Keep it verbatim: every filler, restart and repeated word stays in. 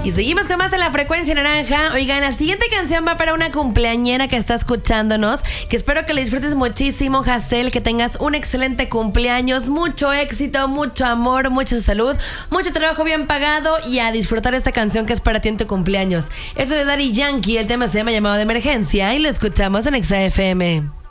Y seguimos con más de La Frecuencia Naranja. Oigan, la siguiente canción va para una cumpleañera que está escuchándonos, que espero que le disfrutes muchísimo, Hazel, que tengas un excelente cumpleaños, mucho éxito, mucho amor, mucha salud, mucho trabajo bien pagado y a disfrutar esta canción que es para ti en tu cumpleaños. Esto es de Daddy Yankee, el tema se llama Llamado de Emergencia y lo escuchamos en Exa F M.